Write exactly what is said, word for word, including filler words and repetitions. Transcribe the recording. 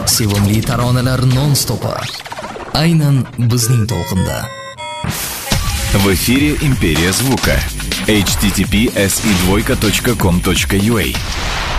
Sevimli taronalar non-stopi. Aynan bizning to'lqinda. В эфире Империя звука. эйч ти ти пи эс и двойка точка ком точка ю а